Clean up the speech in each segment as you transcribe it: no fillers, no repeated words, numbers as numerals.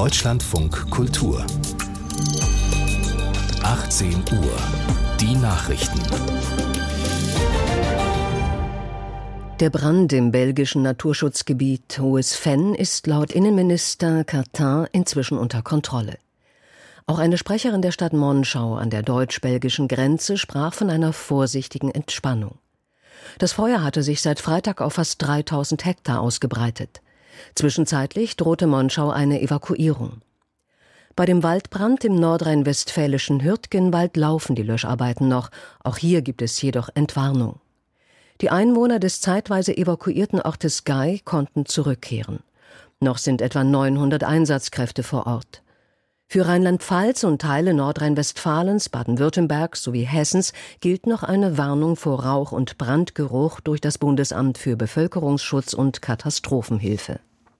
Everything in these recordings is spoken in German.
Deutschlandfunk Kultur 18 Uhr. Die Nachrichten. Der Brand im belgischen Naturschutzgebiet Hohes Venn ist laut Innenminister Cartin inzwischen unter Kontrolle. Auch eine Sprecherin der Stadt Monschau an der deutsch-belgischen Grenze sprach von einer vorsichtigen Entspannung. Das Feuer hatte sich seit Freitag auf fast 3000 Hektar ausgebreitet. Zwischenzeitlich drohte Monschau eine Evakuierung. Bei dem Waldbrand im nordrhein-westfälischen Hürtgenwald laufen die Löscharbeiten noch. Auch hier gibt es jedoch Entwarnung. Die Einwohner des zeitweise evakuierten Ortes Gay konnten zurückkehren. Noch sind etwa 900 Einsatzkräfte vor Ort. Für Rheinland-Pfalz und Teile Nordrhein-Westfalens, Baden-Württembergs sowie Hessens gilt noch eine Warnung vor Rauch- und Brandgeruch durch das Bundesamt für Bevölkerungsschutz und Katastrophenhilfe.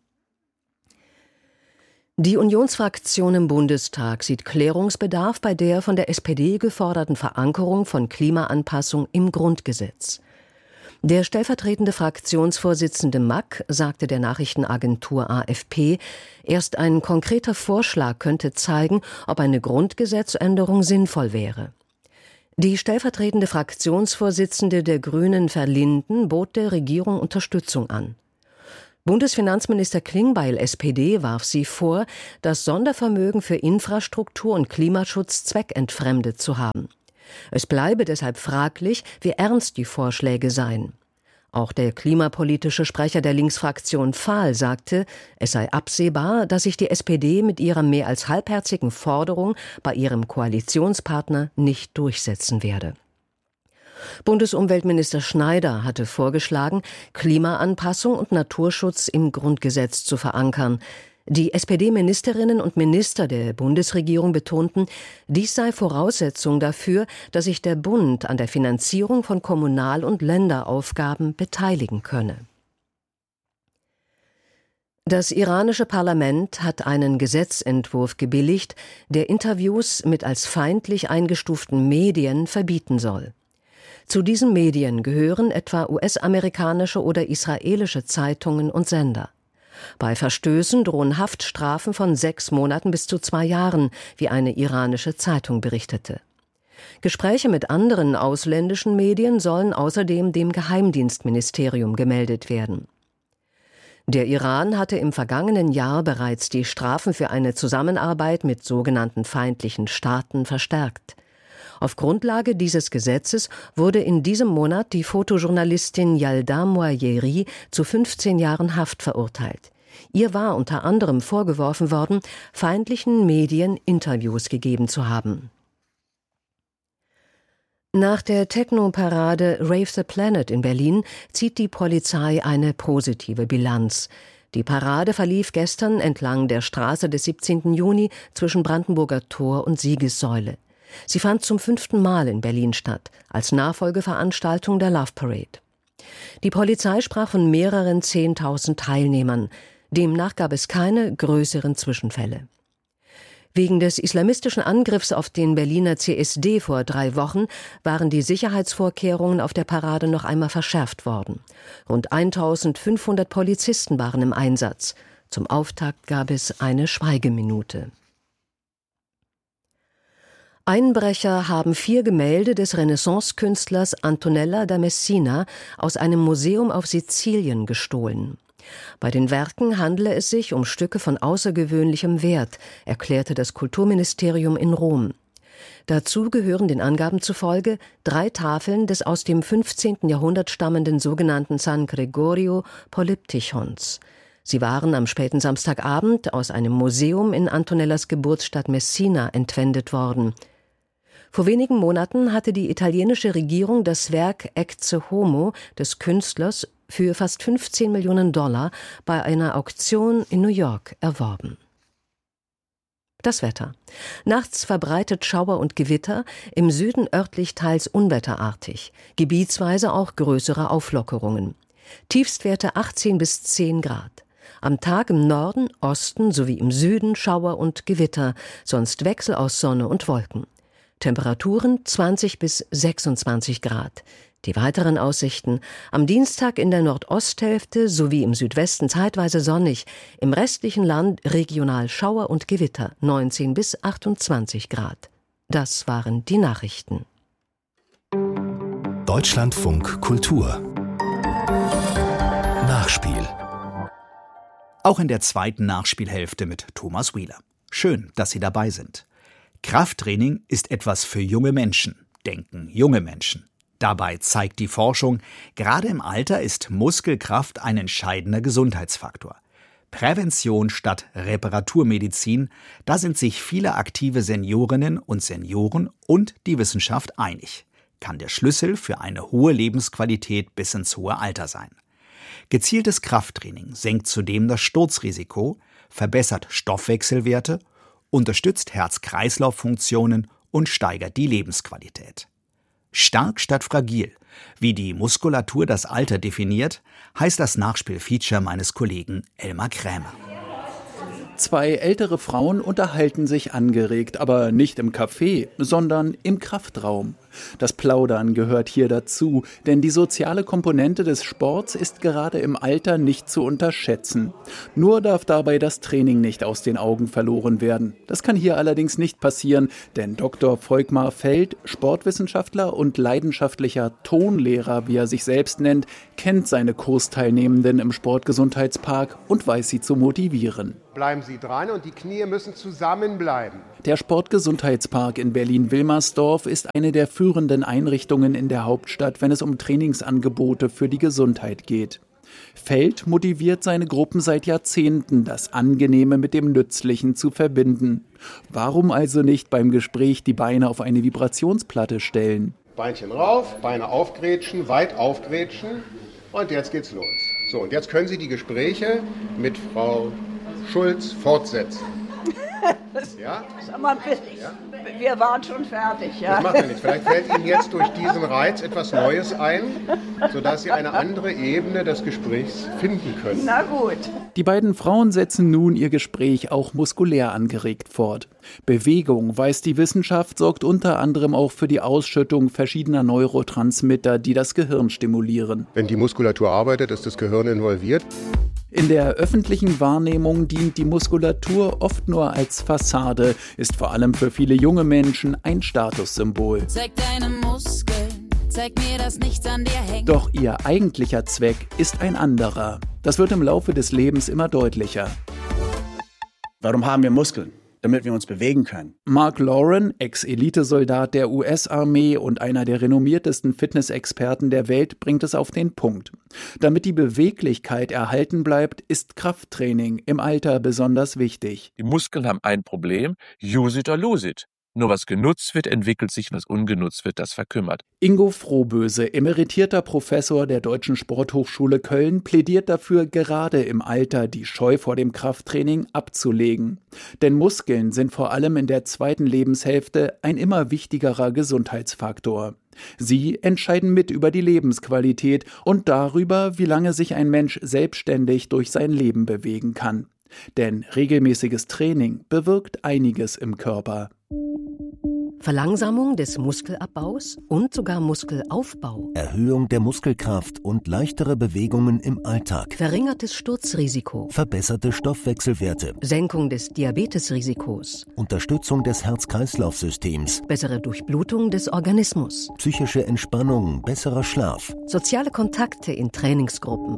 Die Unionsfraktion im Bundestag sieht Klärungsbedarf bei der von der SPD geforderten Verankerung von Klimaanpassung im Grundgesetz. Der stellvertretende Fraktionsvorsitzende Mack sagte der Nachrichtenagentur AFP, erst ein konkreter Vorschlag könnte zeigen, ob eine Grundgesetzänderung sinnvoll wäre. Die stellvertretende Fraktionsvorsitzende der Grünen Verlinden bot der Regierung Unterstützung an. Bundesfinanzminister Klingbeil, SPD, warf sie vor, das Sondervermögen für Infrastruktur und Klimaschutz zweckentfremdet zu haben. Es bleibe deshalb fraglich, wie ernst die Vorschläge seien. Auch der klimapolitische Sprecher der Linksfraktion Fahl sagte, es sei absehbar, dass sich die SPD mit ihrer mehr als halbherzigen Forderung bei ihrem Koalitionspartner nicht durchsetzen werde. Bundesumweltminister Schneider hatte vorgeschlagen, Klimaanpassung und Naturschutz im Grundgesetz zu verankern. Die SPD-Ministerinnen und Minister der Bundesregierung betonten, dies sei Voraussetzung dafür, dass sich der Bund an der Finanzierung von Kommunal- und Länderaufgaben beteiligen könne. Das iranische Parlament hat einen Gesetzentwurf gebilligt, der Interviews mit als feindlich eingestuften Medien verbieten soll. Zu diesen Medien gehören etwa US-amerikanische oder israelische Zeitungen und Sender. Bei Verstößen drohen Haftstrafen von 6 Monaten bis zu 2 Jahren, wie eine iranische Zeitung berichtete. Gespräche mit anderen ausländischen Medien sollen außerdem dem Geheimdienstministerium gemeldet werden. Der Iran hatte im vergangenen Jahr bereits die Strafen für eine Zusammenarbeit mit sogenannten feindlichen Staaten verstärkt. Auf Grundlage dieses Gesetzes wurde in diesem Monat die Fotojournalistin Yalda Moayeri zu 15 Jahren Haft verurteilt. Ihr war unter anderem vorgeworfen worden, feindlichen Medien Interviews gegeben zu haben. Nach der Techno-Parade Rave the Planet in Berlin zieht die Polizei eine positive Bilanz. Die Parade verlief gestern entlang der Straße des 17. Juni zwischen Brandenburger Tor und Siegessäule. Sie fand zum 5. Mal in Berlin statt, als Nachfolgeveranstaltung der Love Parade. Die Polizei sprach von mehreren 10.000 Teilnehmern. Demnach gab es keine größeren Zwischenfälle. Wegen des islamistischen Angriffs auf den Berliner CSD vor 3 Wochen waren die Sicherheitsvorkehrungen auf der Parade noch einmal verschärft worden. Rund 1.500 Polizisten waren im Einsatz. Zum Auftakt gab es eine Schweigeminute. Einbrecher haben 4 Gemälde des Renaissance-Künstlers Antonella da Messina aus einem Museum auf Sizilien gestohlen. Bei den Werken handele es sich um Stücke von außergewöhnlichem Wert, erklärte das Kulturministerium in Rom. Dazu gehören den Angaben zufolge 3 Tafeln des aus dem 15. Jahrhundert stammenden sogenannten San Gregorio Polyptychons. Sie waren am späten Samstagabend aus einem Museum in Antonellas Geburtsstadt Messina entwendet worden. Vor wenigen Monaten hatte die italienische Regierung das Werk Ecce Homo des Künstlers für fast $15 Millionen bei einer Auktion in New York erworben. Das Wetter. Nachts verbreitet Schauer und Gewitter, im Süden örtlich teils unwetterartig, gebietsweise auch größere Auflockerungen. Tiefstwerte 18 bis 10 Grad. Am Tag im Norden, Osten sowie im Süden Schauer und Gewitter, sonst Wechsel aus Sonne und Wolken. Temperaturen 20 bis 26 Grad. Die weiteren Aussichten: am Dienstag in der Nordosthälfte sowie im Südwesten zeitweise sonnig, im restlichen Land regional Schauer und Gewitter, 19 bis 28 Grad. Das waren die Nachrichten. Deutschlandfunk Kultur Nachspiel. Auch in der zweiten Nachspielhälfte mit Thomas Wheeler. Schön, dass Sie dabei sind. Krafttraining ist etwas für junge Menschen, denken junge Menschen. Dabei zeigt die Forschung, gerade im Alter ist Muskelkraft ein entscheidender Gesundheitsfaktor. Prävention statt Reparaturmedizin, da sind sich viele aktive Seniorinnen und Senioren und die Wissenschaft einig. Kann der Schlüssel für eine hohe Lebensqualität bis ins hohe Alter sein. Gezieltes Krafttraining senkt zudem das Sturzrisiko, verbessert Stoffwechselwerte, unterstützt Herz-Kreislauf-Funktionen und steigert die Lebensqualität. Stark statt fragil, wie die Muskulatur das Alter definiert, heißt das Nachspielfeature meines Kollegen Elmar Krämer. Zwei ältere Frauen unterhalten sich angeregt, aber nicht im Café, sondern im Kraftraum. Das Plaudern gehört hier dazu, denn die soziale Komponente des Sports ist gerade im Alter nicht zu unterschätzen. Nur darf dabei das Training nicht aus den Augen verloren werden. Das kann hier allerdings nicht passieren, denn Dr. Volkmar Feld, Sportwissenschaftler und leidenschaftlicher Tonlehrer, wie er sich selbst nennt, kennt seine Kursteilnehmenden im Sportgesundheitspark und weiß sie zu motivieren. Bleiben Sie dran und die Knie müssen zusammenbleiben. Der Sportgesundheitspark in Berlin-Wilmersdorf ist eine der führenden Einrichtungen in der Hauptstadt, wenn es um Trainingsangebote für die Gesundheit geht. Feld motiviert seine Gruppen seit Jahrzehnten, das Angenehme mit dem Nützlichen zu verbinden. Warum also nicht beim Gespräch die Beine auf eine Vibrationsplatte stellen? Beinchen rauf, Beine aufgrätschen, weit aufgrätschen und jetzt geht's los. So, und jetzt können Sie die Gespräche mit Frau Schulz fortsetzen. Ja? Sag mal, wir waren schon fertig. Ja? Das macht ja nichts. Vielleicht fällt Ihnen jetzt durch diesen Reiz etwas Neues ein, sodass Sie eine andere Ebene des Gesprächs finden können. Na gut. Die beiden Frauen setzen nun ihr Gespräch auch muskulär angeregt fort. Bewegung, weiß die Wissenschaft, sorgt unter anderem auch für die Ausschüttung verschiedener Neurotransmitter, die das Gehirn stimulieren. Wenn die Muskulatur arbeitet, ist das Gehirn involviert. In der öffentlichen Wahrnehmung dient die Muskulatur oft nur als Fassade, ist vor allem für viele junge Menschen ein Statussymbol. Zeig deine Muskeln, zeig mir, dass nichts an dir hängt. Doch ihr eigentlicher Zweck ist ein anderer. Das wird im Laufe des Lebens immer deutlicher. Warum haben wir Muskeln? Damit wir uns bewegen können. Mark Lauren, Ex-Elitesoldat der US-Armee und einer der renommiertesten Fitnessexperten der Welt, bringt es auf den Punkt. Damit die Beweglichkeit erhalten bleibt, ist Krafttraining im Alter besonders wichtig. Die Muskeln haben ein Problem, use it or lose it. Nur was genutzt wird, entwickelt sich, was ungenutzt wird, das verkümmert. Ingo Frohböse, emeritierter Professor der Deutschen Sporthochschule Köln, plädiert dafür, gerade im Alter die Scheu vor dem Krafttraining abzulegen. Denn Muskeln sind vor allem in der zweiten Lebenshälfte ein immer wichtigerer Gesundheitsfaktor. Sie entscheiden mit über die Lebensqualität und darüber, wie lange sich ein Mensch selbstständig durch sein Leben bewegen kann. Denn regelmäßiges Training bewirkt einiges im Körper. Verlangsamung des Muskelabbaus und sogar Muskelaufbau. Erhöhung der Muskelkraft und leichtere Bewegungen im Alltag. Verringertes Sturzrisiko. Verbesserte Stoffwechselwerte. Senkung des Diabetesrisikos. Unterstützung des Herz-Kreislauf-Systems. Bessere Durchblutung des Organismus. Psychische Entspannung, besserer Schlaf. Soziale Kontakte in Trainingsgruppen.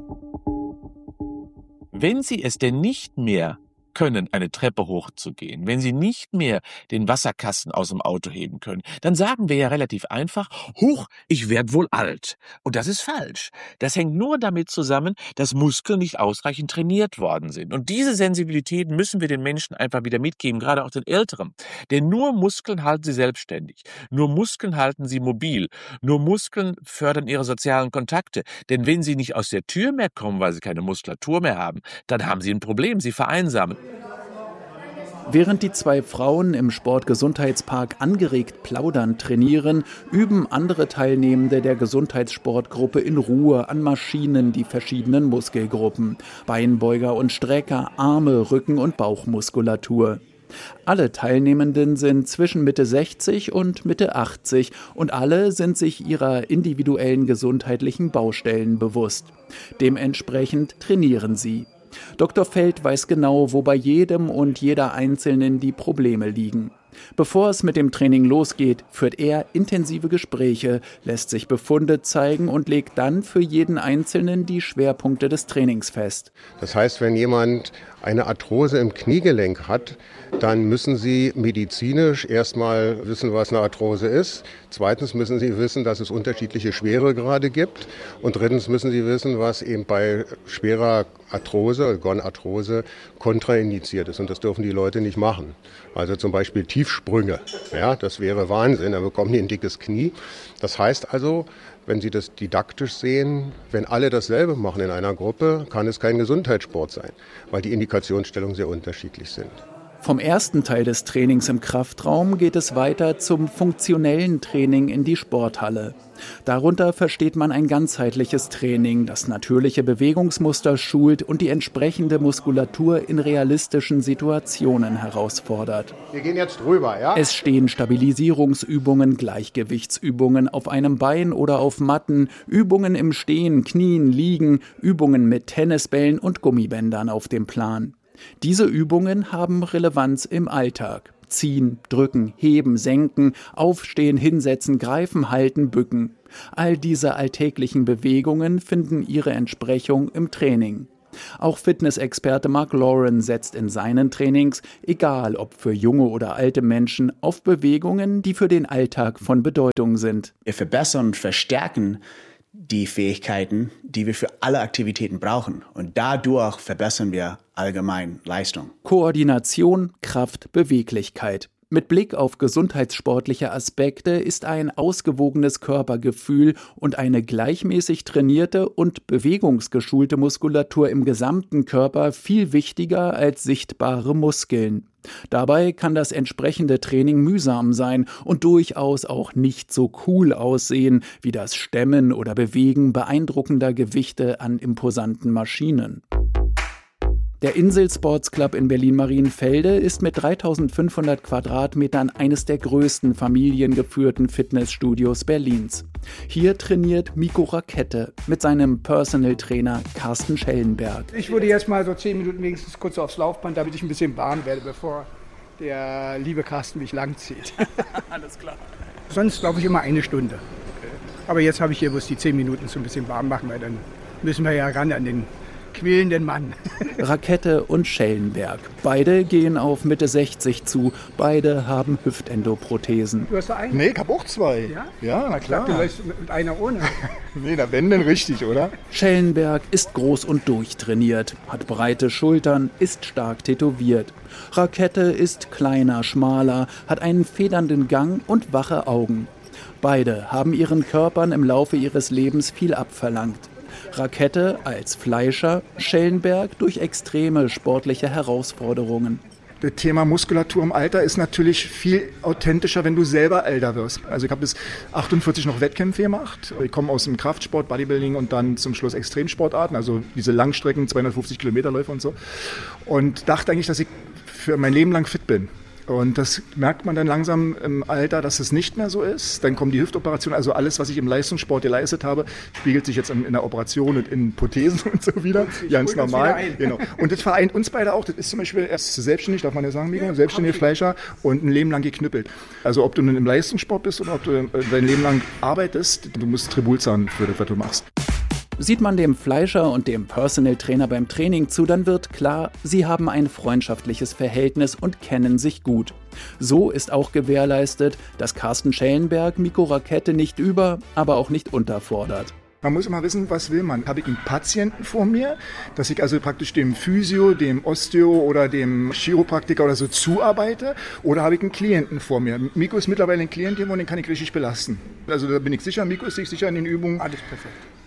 Wenn Sie es denn nicht mehr können, eine Treppe hochzugehen, wenn Sie nicht mehr den Wasserkasten aus dem Auto heben können, dann sagen wir ja relativ einfach, huch, ich werde wohl alt. Und das ist falsch. Das hängt nur damit zusammen, dass Muskeln nicht ausreichend trainiert worden sind. Und diese Sensibilität müssen wir den Menschen einfach wieder mitgeben, gerade auch den Älteren. Denn nur Muskeln halten sie selbstständig. Nur Muskeln halten sie mobil. Nur Muskeln fördern ihre sozialen Kontakte. Denn wenn sie nicht aus der Tür mehr kommen, weil sie keine Muskulatur mehr haben, dann haben sie ein Problem, sie vereinsamen. Während die zwei Frauen im Sportgesundheitspark angeregt plaudern trainieren, üben andere Teilnehmende der Gesundheitssportgruppe in Ruhe an Maschinen die verschiedenen Muskelgruppen. Beinbeuger und Strecker, Arme, Rücken- und Bauchmuskulatur. Alle Teilnehmenden sind zwischen Mitte 60 und Mitte 80 und alle sind sich ihrer individuellen gesundheitlichen Baustellen bewusst. Dementsprechend trainieren sie. Dr. Feld weiß genau, wo bei jedem und jeder Einzelnen die Probleme liegen. Bevor es mit dem Training losgeht, führt er intensive Gespräche, lässt sich Befunde zeigen und legt dann für jeden Einzelnen die Schwerpunkte des Trainings fest. Das heißt, wenn jemand eine Arthrose im Kniegelenk hat, dann müssen Sie medizinisch erstmal wissen, was eine Arthrose ist. Zweitens müssen Sie wissen, dass es unterschiedliche Schweregrade gibt. Und drittens müssen Sie wissen, was eben bei schwerer Arthrose, Gonarthrose, kontraindiziert ist. Und das dürfen die Leute nicht machen. Also zum Beispiel Tiefsprünge. Ja, das wäre Wahnsinn, dann bekommen die ein dickes Knie. Das heißt also, wenn Sie das didaktisch sehen, wenn alle dasselbe machen in einer Gruppe, kann es kein Gesundheitssport sein, weil die Indikationsstellungen sehr unterschiedlich sind. Vom ersten Teil des Trainings im Kraftraum geht es weiter zum funktionellen Training in die Sporthalle. Darunter versteht man ein ganzheitliches Training, das natürliche Bewegungsmuster schult und die entsprechende Muskulatur in realistischen Situationen herausfordert. Wir gehen jetzt drüber, ja? Es stehen Stabilisierungsübungen, Gleichgewichtsübungen auf einem Bein oder auf Matten, Übungen im Stehen, Knien, Liegen, Übungen mit Tennisbällen und Gummibändern auf dem Plan. Diese Übungen haben Relevanz im Alltag. Ziehen, drücken, heben, senken, aufstehen, hinsetzen, greifen, halten, bücken. All diese alltäglichen Bewegungen finden ihre Entsprechung im Training. Auch Fitnessexperte Mark Lauren setzt in seinen Trainings, egal ob für junge oder alte Menschen, auf Bewegungen, die für den Alltag von Bedeutung sind. Wir verbessern und verstärken die Fähigkeiten, die wir für alle Aktivitäten brauchen. Und dadurch verbessern wir allgemein Leistung. Koordination, Kraft, Beweglichkeit. Mit Blick auf gesundheitssportliche Aspekte ist ein ausgewogenes Körpergefühl und eine gleichmäßig trainierte und bewegungsgeschulte Muskulatur im gesamten Körper viel wichtiger als sichtbare Muskeln. Dabei kann das entsprechende Training mühsam sein und durchaus auch nicht so cool aussehen wie das Stemmen oder Bewegen beeindruckender Gewichte an imposanten Maschinen. Der Insel Sports Club in Berlin-Marienfelde ist mit 3.500 Quadratmetern eines der größten familiengeführten Fitnessstudios Berlins. Hier trainiert Miko Rakette mit seinem Personal Trainer Carsten Schellenberg. Ich würde jetzt mal so 10 Minuten wenigstens kurz aufs Laufband, damit ich ein bisschen warm werde, bevor der liebe Carsten mich langzieht. Alles klar. Sonst laufe ich immer 1 Stunde. Okay. Aber jetzt habe ich hier bloß die 10 Minuten so ein bisschen warm machen, weil dann müssen wir ja ran an den quälenden Mann. Rakette und Schellenberg. Beide gehen auf Mitte 60 zu. Beide haben Hüftendoprothesen. Du hast da einen? Nee, ich hab auch 2. Ja? Ja, na klar. Ich dachte, du läufst mit einer ohne. Nee, da wenn denn richtig, oder? Schellenberg ist groß und durchtrainiert, hat breite Schultern, ist stark tätowiert. Rakette ist kleiner, schmaler, hat einen federnden Gang und wache Augen. Beide haben ihren Körpern im Laufe ihres Lebens viel abverlangt. Rakette als Fleischer, Schellenberg durch extreme sportliche Herausforderungen. Das Thema Muskulatur im Alter ist natürlich viel authentischer, wenn du selber älter wirst. Also ich habe bis 48 noch Wettkämpfe gemacht. Ich komme aus dem Kraftsport, Bodybuilding und dann zum Schluss Extremsportarten, also diese Langstrecken, 250 Kilometerläufe und so. Und dachte eigentlich, dass ich für mein Leben lang fit bin. Und das merkt man dann langsam im Alter, dass es nicht mehr so ist. Dann kommen die Hüftoperation, also alles, was ich im Leistungssport geleistet habe, spiegelt sich jetzt in der Operation und in Prothesen und so wieder. Ganz normal. Genau. Und das vereint uns beide auch. Das ist zum Beispiel erst selbstständig, darf man ja sagen, Miko, selbstständige Fleischer und ein Leben lang geknüppelt. Also ob du nun im Leistungssport bist oder ob du dein Leben lang arbeitest, du musst Tribut zahlen für das, was du machst. Sieht man dem Fleischer und dem Personal Trainer beim Training zu, dann wird klar, sie haben ein freundschaftliches Verhältnis und kennen sich gut. So ist auch gewährleistet, dass Carsten Schellenberg Miko Rakette nicht aber auch nicht unterfordert. Man muss immer wissen, was will man. Habe ich einen Patienten vor mir, dass ich also praktisch dem Physio, dem Osteo oder dem Chiropraktiker oder so zuarbeite, oder habe ich einen Klienten vor mir? Miko ist mittlerweile ein Klient und den kann ich richtig belasten. Also da bin ich sicher, Miko ist sich sicher in den Übungen. Alles perfekt.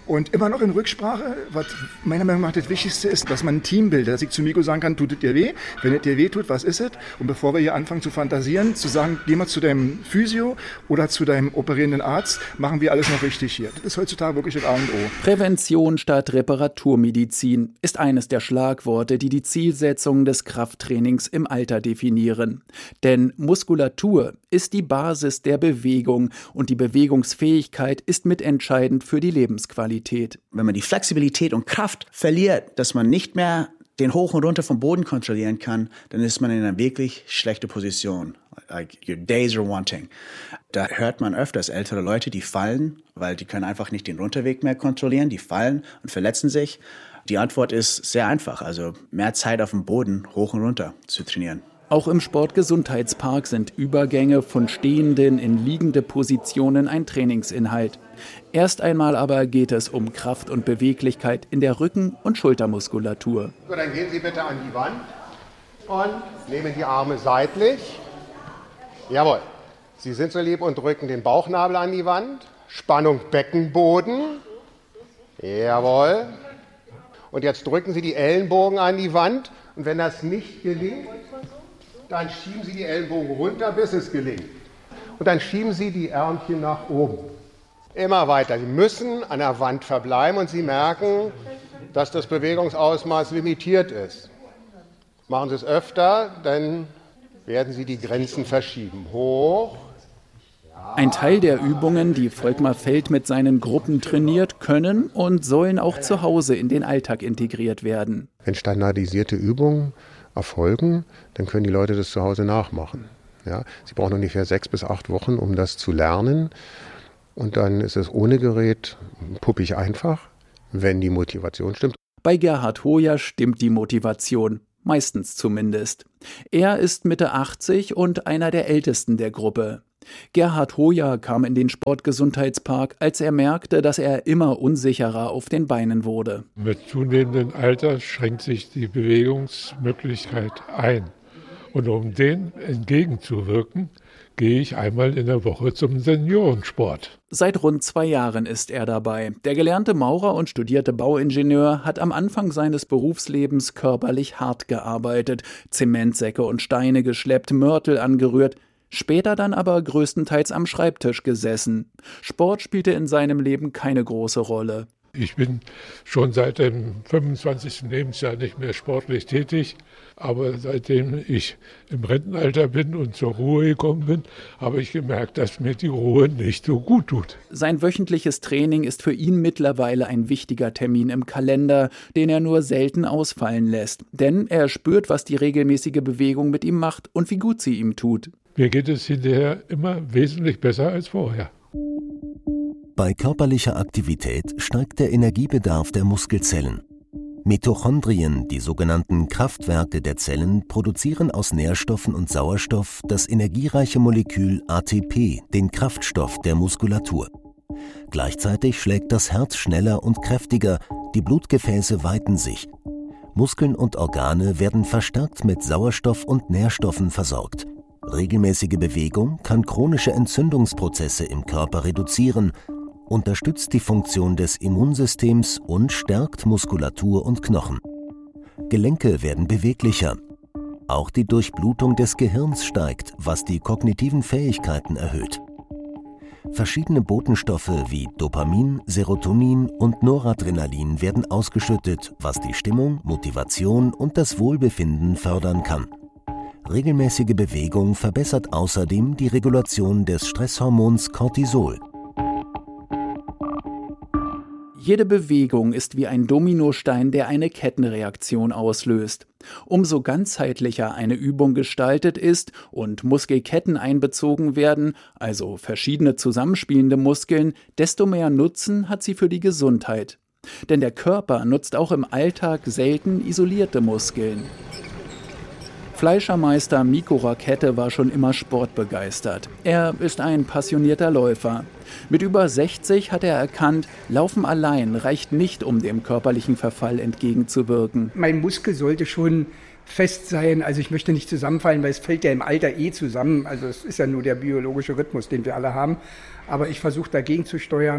Und immer noch in Rücksprache, was meiner Meinung nach das Wichtigste ist, dass man ein Team bildet, dass ich zu Miko sagen kann, tut es dir weh? Wenn es dir weh tut, was ist es? Und bevor wir hier anfangen zu fantasieren, zu sagen, geh mal zu deinem Physio oder zu deinem operierenden Arzt, machen wir alles noch richtig hier. Das ist heutzutage wirklich das A und O. Prävention statt Reparaturmedizin ist eines der Schlagworte, die die Zielsetzungen des Krafttrainings im Alter definieren. Denn Muskulatur ist die Basis der Bewegung und die Bewegungsfähigkeit ist mitentscheidend für die Lebensqualität. Wenn man die Flexibilität und Kraft verliert, dass man nicht mehr den Hoch und Runter vom Boden kontrollieren kann, dann ist man in einer wirklich schlechten Position. Like your days are wanting. Da hört man öfters ältere Leute, die fallen, weil die können einfach nicht den Runterweg mehr kontrollieren, die fallen und verletzen sich. Die Antwort ist sehr einfach, also mehr Zeit auf dem Boden hoch und runter zu trainieren. Auch im Sportgesundheitspark sind Übergänge von stehenden in liegende Positionen ein Trainingsinhalt. Erst einmal aber geht es um Kraft und Beweglichkeit in der Rücken- und Schultermuskulatur. So, dann gehen Sie bitte an die Wand und nehmen die Arme seitlich. Jawohl. Sie sind so lieb und drücken den Bauchnabel an die Wand. Spannung Beckenboden. Jawohl. Und jetzt drücken Sie die Ellenbogen an die Wand. Und wenn das nicht gelingt, dann schieben Sie die Ellenbogen runter, bis es gelingt. Und dann schieben Sie die Ärmchen nach oben. Immer weiter. Sie müssen an der Wand verbleiben und Sie merken, dass das Bewegungsausmaß limitiert ist. Machen Sie es öfter, dann werden Sie die Grenzen verschieben. Hoch. Ein Teil der Übungen, die Volkmar Feld mit seinen Gruppen trainiert, können und sollen auch zu Hause in den Alltag integriert werden. Wenn standardisierte Übungen erfolgen, dann können die Leute das zu Hause nachmachen. Ja, sie brauchen ungefähr 6 bis 8 Wochen, um das zu lernen. Und dann ist es ohne Gerät puppig einfach, wenn die Motivation stimmt. Bei Gerhard Hoyer stimmt die Motivation, meistens zumindest. Er ist Mitte 80 und einer der Ältesten der Gruppe. Gerhard Hoyer kam in den Sportgesundheitspark, als er merkte, dass er immer unsicherer auf den Beinen wurde. Mit zunehmendem Alter schränkt sich die Bewegungsmöglichkeit ein. Und um dem entgegenzuwirken, gehe ich einmal in der Woche zum Seniorensport. Seit rund 2 Jahren ist er dabei. Der gelernte Maurer und studierte Bauingenieur hat am Anfang seines Berufslebens körperlich hart gearbeitet, Zementsäcke und Steine geschleppt, Mörtel angerührt. Später dann aber größtenteils am Schreibtisch gesessen. Sport spielte in seinem Leben keine große Rolle. Ich bin schon seit dem 25. Lebensjahr nicht mehr sportlich tätig, aber seitdem ich im Rentenalter bin und zur Ruhe gekommen bin, habe ich gemerkt, dass mir die Ruhe nicht so gut tut. Sein wöchentliches Training ist für ihn mittlerweile ein wichtiger Termin im Kalender, den er nur selten ausfallen lässt. Denn er spürt, was die regelmäßige Bewegung mit ihm macht und wie gut sie ihm tut. Mir geht es hinterher immer wesentlich besser als vorher. Bei körperlicher Aktivität steigt der Energiebedarf der Muskelzellen. Mitochondrien, die sogenannten Kraftwerke der Zellen, produzieren aus Nährstoffen und Sauerstoff das energiereiche Molekül ATP, den Kraftstoff der Muskulatur. Gleichzeitig schlägt das Herz schneller und kräftiger, die Blutgefäße weiten sich. Muskeln und Organe werden verstärkt mit Sauerstoff und Nährstoffen versorgt. Regelmäßige Bewegung kann chronische Entzündungsprozesse im Körper reduzieren, unterstützt die Funktion des Immunsystems und stärkt Muskulatur und Knochen. Gelenke werden beweglicher. Auch die Durchblutung des Gehirns steigt, was die kognitiven Fähigkeiten erhöht. Verschiedene Botenstoffe wie Dopamin, Serotonin und Noradrenalin werden ausgeschüttet, was die Stimmung, Motivation und das Wohlbefinden fördern kann. Regelmäßige Bewegung verbessert außerdem die Regulation des Stresshormons Cortisol. Jede Bewegung ist wie ein Dominostein, der eine Kettenreaktion auslöst. Umso ganzheitlicher eine Übung gestaltet ist und Muskelketten einbezogen werden, also verschiedene zusammenspielende Muskeln, desto mehr Nutzen hat sie für die Gesundheit. Denn der Körper nutzt auch im Alltag selten isolierte Muskeln. Fleischermeister Mikko Rakette war schon immer sportbegeistert. Er ist ein passionierter Läufer. Mit über 60 hat er erkannt, Laufen allein reicht nicht, um dem körperlichen Verfall entgegenzuwirken. Mein Muskel sollte schon fest sein, also ich möchte nicht zusammenfallen, weil es fällt ja im Alter zusammen. Also es ist ja nur der biologische Rhythmus, den wir alle haben. Aber ich versuche dagegen zu steuern.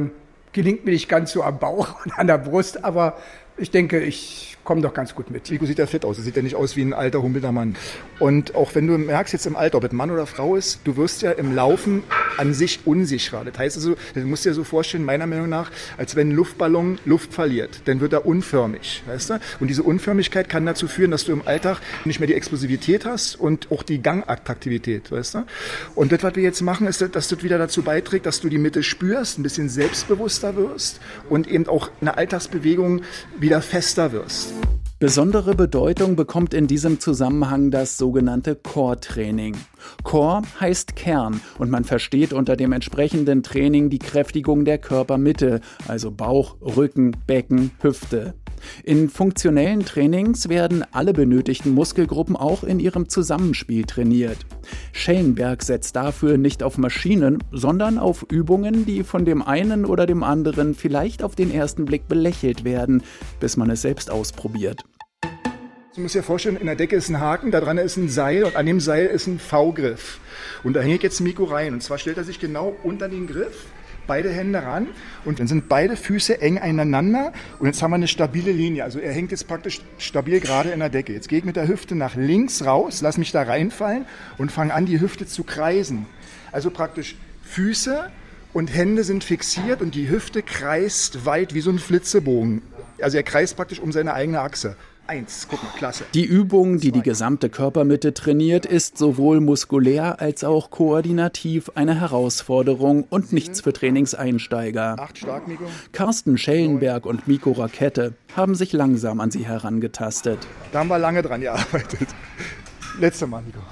gelingt mir nicht ganz so am Bauch und an der Brust, aber ich denke, ich komme doch ganz gut mit. Nico sieht ja fit aus. Er sieht ja nicht aus wie ein alter, humpelnder Mann. Und auch wenn du merkst jetzt im Alter, ob es Mann oder Frau ist, du wirst ja im Laufen an sich unsicherer. Das heißt also, du musst dir so vorstellen, meiner Meinung nach, als wenn ein Luftballon Luft verliert. Dann wird er unförmig, weißt du? Und diese Unförmigkeit kann dazu führen, dass du im Alltag nicht mehr die Explosivität hast und auch die Gangattraktivität, weißt du? Und das, was wir jetzt machen, ist, dass das wieder dazu beiträgt, dass du die Mitte spürst, ein bisschen selbstbewusster wirst und eben auch in der Alltagsbewegung wieder fester wirst. Besondere Bedeutung bekommt in diesem Zusammenhang das sogenannte Core-Training. Core heißt Kern und man versteht unter dem entsprechenden Training die Kräftigung der Körpermitte, also Bauch, Rücken, Becken, Hüfte. In funktionellen Trainings werden alle benötigten Muskelgruppen auch in ihrem Zusammenspiel trainiert. Schellenberg setzt dafür nicht auf Maschinen, sondern auf Übungen, die von dem einen oder dem anderen vielleicht auf den ersten Blick belächelt werden, bis man es selbst ausprobiert. Du musst dir vorstellen, in der Decke ist ein Haken, da dran ist ein Seil und an dem Seil ist ein V-Griff. Und da hängt jetzt Miko rein. Und zwar stellt er sich genau unter den Griff, beide Hände ran und dann sind beide Füße eng aneinander und jetzt haben wir eine stabile Linie. Also er hängt jetzt praktisch stabil gerade in der Decke. Jetzt gehe ich mit der Hüfte nach links raus, lass mich da reinfallen und fange an, die Hüfte zu kreisen. Also praktisch Füße und Hände sind fixiert und die Hüfte kreist weit wie so ein Flitzebogen. Also er kreist praktisch um seine eigene Achse. 1, guck mal, klasse. Die Übung, die die gesamte Körpermitte trainiert, ist sowohl muskulär als auch koordinativ eine Herausforderung und nichts für Trainingseinsteiger. 8 stark, Miko. Carsten Schellenberg und Miko Rakette haben sich langsam an sie herangetastet. Da haben wir lange dran gearbeitet. Letzte Mal, Miko.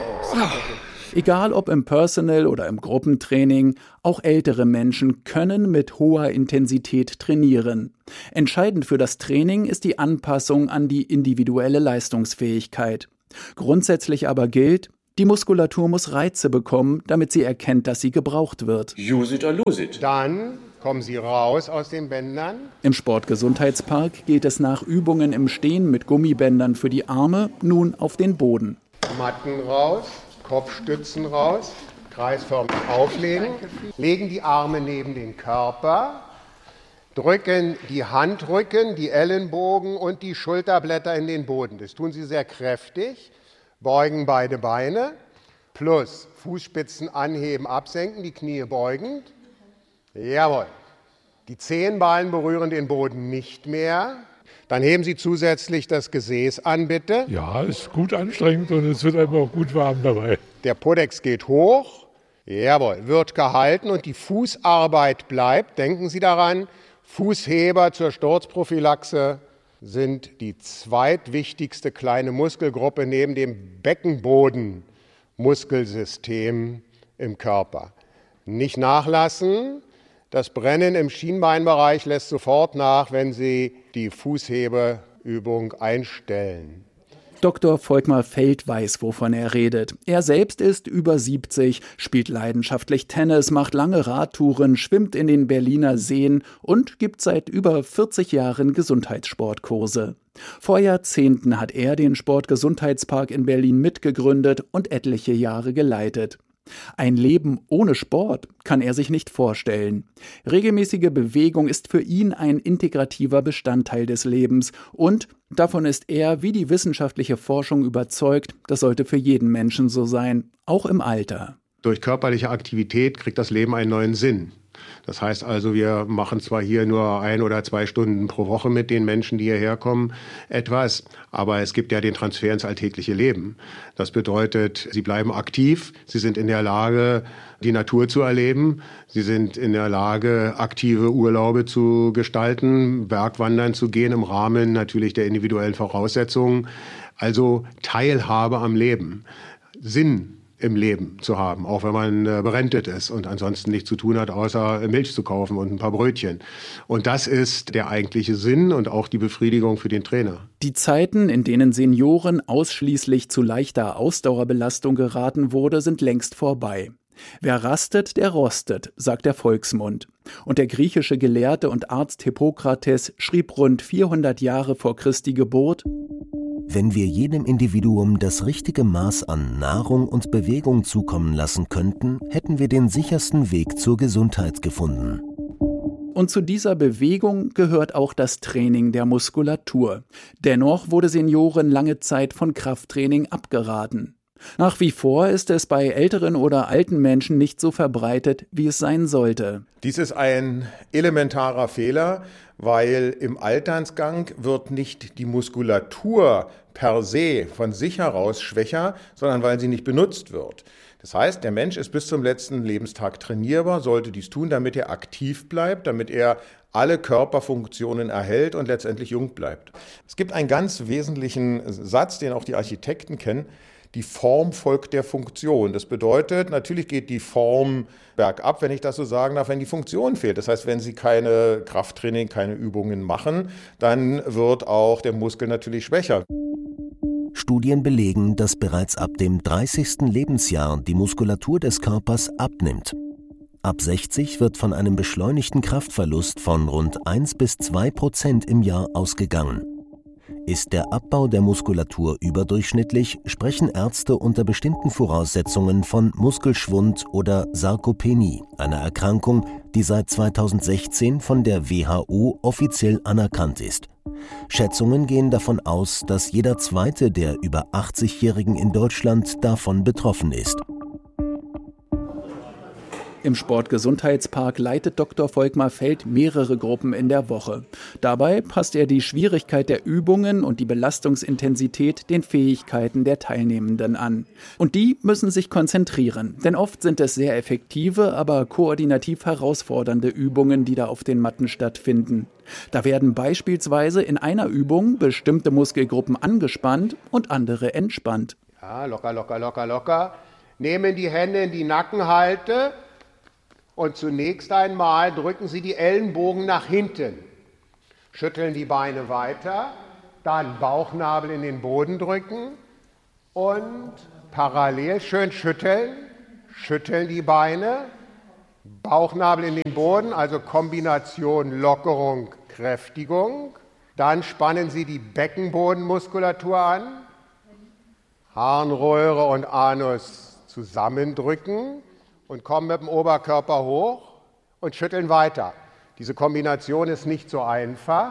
Egal ob im Personal- oder im Gruppentraining, auch ältere Menschen können mit hoher Intensität trainieren. Entscheidend für das Training ist die Anpassung an die individuelle Leistungsfähigkeit. Grundsätzlich aber gilt, die Muskulatur muss Reize bekommen, damit sie erkennt, dass sie gebraucht wird. Use it or lose it. Dann kommen Sie raus aus den Bändern. Im Sportgesundheitspark geht es nach Übungen im Stehen mit Gummibändern für die Arme nun auf den Boden. Matten raus. Kopfstützen raus, kreisförmig auflegen, legen die Arme neben den Körper, drücken die Handrücken, die Ellenbogen und die Schulterblätter in den Boden. Das tun Sie sehr kräftig, beugen beide Beine, plus Fußspitzen anheben, absenken, die Knie beugend. Jawohl. Die Zehenballen berühren den Boden nicht mehr. Dann heben Sie zusätzlich das Gesäß an, bitte. Ja, ist gut anstrengend und es wird einem auch gut warm dabei. Der Podex geht hoch. Jawohl, wird gehalten und die Fußarbeit bleibt. Denken Sie daran, Fußheber zur Sturzprophylaxe sind die zweitwichtigste kleine Muskelgruppe neben dem Beckenbodenmuskelsystem im Körper. Nicht nachlassen. Das Brennen im Schienbeinbereich lässt sofort nach, wenn Sie die Fußhebeübung einstellen. Dr. Volkmar Feld weiß, wovon er redet. Er selbst ist über 70, spielt leidenschaftlich Tennis, macht lange Radtouren, schwimmt in den Berliner Seen und gibt seit über 40 Jahren Gesundheitssportkurse. Vor Jahrzehnten hat er den Sportgesundheitspark in Berlin mitgegründet und etliche Jahre geleitet. Ein Leben ohne Sport kann er sich nicht vorstellen. Regelmäßige Bewegung ist für ihn ein integrativer Bestandteil des Lebens und davon ist er, wie die wissenschaftliche Forschung überzeugt, das sollte für jeden Menschen so sein, auch im Alter. Durch körperliche Aktivität kriegt das Leben einen neuen Sinn. Das heißt also, wir machen zwar hier nur 1 oder 2 Stunden pro Woche mit den Menschen, die hierher kommen, etwas, aber es gibt ja den Transfer ins alltägliche Leben. Das bedeutet, sie bleiben aktiv, sie sind in der Lage, die Natur zu erleben, sie sind in der Lage, aktive Urlaube zu gestalten, Bergwandern zu gehen im Rahmen natürlich der individuellen Voraussetzungen. Also Teilhabe am Leben, Sinn im Leben zu haben, auch wenn man berentet ist und ansonsten nichts zu tun hat, außer Milch zu kaufen und ein paar Brötchen. Und das ist der eigentliche Sinn und auch die Befriedigung für den Trainer. Die Zeiten, in denen Senioren ausschließlich zu leichter Ausdauerbelastung geraten wurde, sind längst vorbei. Wer rastet, der rostet, sagt der Volksmund. Und der griechische Gelehrte und Arzt Hippokrates schrieb rund 400 Jahre vor Christi Geburt: Wenn wir jedem Individuum das richtige Maß an Nahrung und Bewegung zukommen lassen könnten, hätten wir den sichersten Weg zur Gesundheit gefunden. Und zu dieser Bewegung gehört auch das Training der Muskulatur. Dennoch wurde Senioren lange Zeit von Krafttraining abgeraten. Nach wie vor ist es bei älteren oder alten Menschen nicht so verbreitet, wie es sein sollte. Dies ist ein elementarer Fehler, weil im Alternsgang wird nicht die Muskulatur per se von sich heraus schwächer, sondern weil sie nicht benutzt wird. Das heißt, der Mensch ist bis zum letzten Lebenstag trainierbar, sollte dies tun, damit er aktiv bleibt, damit er alle Körperfunktionen erhält und letztendlich jung bleibt. Es gibt einen ganz wesentlichen Satz, den auch die Architekten kennen: Die Form folgt der Funktion. Das bedeutet, natürlich geht die Form bergab, wenn ich das so sagen darf, wenn die Funktion fehlt. Das heißt, wenn Sie keine Krafttraining, keine Übungen machen, dann wird auch der Muskel natürlich schwächer. Studien belegen, dass bereits ab dem 30. Lebensjahr die Muskulatur des Körpers abnimmt. Ab 60 wird von einem beschleunigten Kraftverlust von rund 1-2% im Jahr ausgegangen. Ist der Abbau der Muskulatur überdurchschnittlich, sprechen Ärzte unter bestimmten Voraussetzungen von Muskelschwund oder Sarkopenie, einer Erkrankung, die seit 2016 von der WHO offiziell anerkannt ist. Schätzungen gehen davon aus, dass jeder zweite der über 80-Jährigen in Deutschland davon betroffen ist. Im Sportgesundheitspark leitet Dr. Volkmar Feld mehrere Gruppen in der Woche. Dabei passt er die Schwierigkeit der Übungen und die Belastungsintensität den Fähigkeiten der Teilnehmenden an. Und die müssen sich konzentrieren, denn oft sind es sehr effektive, aber koordinativ herausfordernde Übungen, die da auf den Matten stattfinden. Da werden beispielsweise in einer Übung bestimmte Muskelgruppen angespannt und andere entspannt. Ja, locker, locker, locker, locker. Nehmen die Hände in die Nackenhalte. Und zunächst einmal drücken Sie die Ellenbogen nach hinten. Schütteln die Beine weiter, dann Bauchnabel in den Boden drücken und parallel schön schütteln. Schütteln die Beine, Bauchnabel in den Boden, also Kombination Lockerung, Kräftigung. Dann spannen Sie die Beckenbodenmuskulatur an, Harnröhre und Anus zusammendrücken. Und kommen mit dem Oberkörper hoch und schütteln weiter. Diese Kombination ist nicht so einfach.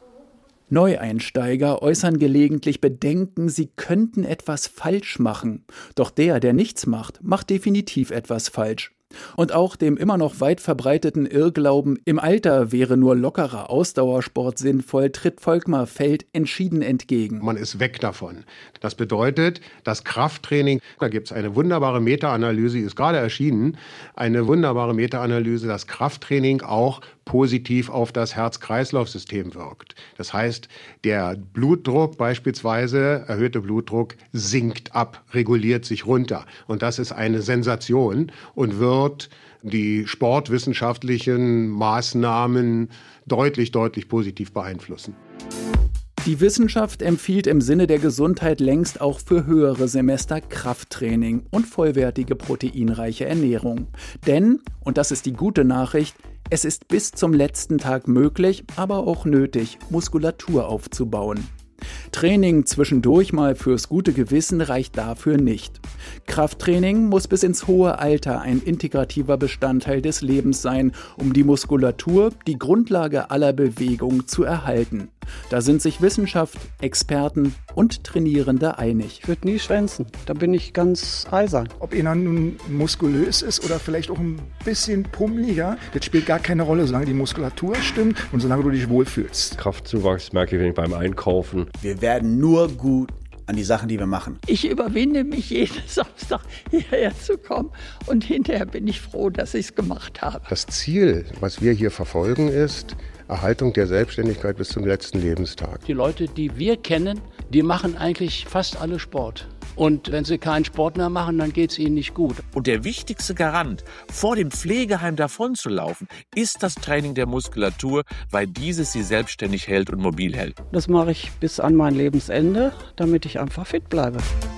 Neueinsteiger äußern gelegentlich Bedenken, sie könnten etwas falsch machen. Doch der nichts macht, macht definitiv etwas falsch. Und auch dem immer noch weit verbreiteten Irrglauben, im Alter wäre nur lockerer Ausdauersport sinnvoll, tritt Volkmar Feld entschieden entgegen. Man ist weg davon. Das bedeutet, das Krafttraining, da gibt es eine wunderbare Meta-Analyse, die ist gerade erschienen, eine wunderbare Meta-Analyse, dass Krafttraining auch positiv auf das Herz-Kreislauf-System wirkt. Das heißt, der Blutdruck beispielsweise, erhöhte Blutdruck, sinkt ab, reguliert sich runter. Und das ist eine Sensation und wird die sportwissenschaftlichen Maßnahmen deutlich positiv beeinflussen. Die Wissenschaft empfiehlt im Sinne der Gesundheit längst auch für höhere Semester Krafttraining und vollwertige proteinreiche Ernährung. Denn, und das ist die gute Nachricht, es ist bis zum letzten Tag möglich, aber auch nötig, Muskulatur aufzubauen. Training zwischendurch mal fürs gute Gewissen reicht dafür nicht. Krafttraining muss bis ins hohe Alter ein integrativer Bestandteil des Lebens sein, um die Muskulatur, die Grundlage aller Bewegung, zu erhalten. Da sind sich Wissenschaft, Experten und Trainierende einig. Ich würde nie schwänzen, da bin ich ganz eisern. Ob einer nun muskulös ist oder vielleicht auch ein bisschen pummeliger, das spielt gar keine Rolle, solange die Muskulatur stimmt und solange du dich wohlfühlst. Kraftzuwachs merke ich beim Einkaufen. Wir werden nur gut an die Sachen, die wir machen. Ich überwinde mich jeden Samstag hierher zu kommen und hinterher bin ich froh, dass ich es gemacht habe. Das Ziel, was wir hier verfolgen, ist Erhaltung der Selbstständigkeit bis zum letzten Lebenstag. Die Leute, die wir kennen, die machen eigentlich fast alle Sport. Und wenn sie keinen Sport mehr machen, dann geht es ihnen nicht gut. Und der wichtigste Garant, vor dem Pflegeheim davonzulaufen, ist das Training der Muskulatur, weil dieses sie selbstständig hält und mobil hält. Das mache ich bis an mein Lebensende, damit ich einfach fit bleibe.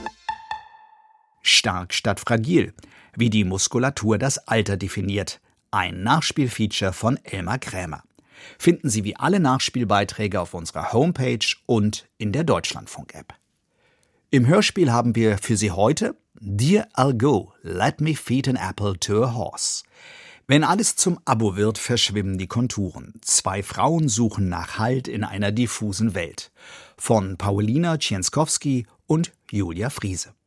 Stark statt fragil, wie die Muskulatur das Alter definiert. Ein Nachspielfeature von Elmar Krämer. Finden Sie wie alle Nachspielbeiträge auf unserer Homepage und in der Deutschlandfunk-App. Im Hörspiel haben wir für Sie heute Dear I'll Go, Let Me Feed an Apple to a Horse. Wenn alles zum Abo wird, verschwimmen die Konturen. 2 Frauen suchen nach Halt in einer diffusen Welt. Von Paulina Cienskowski und Julia Friese.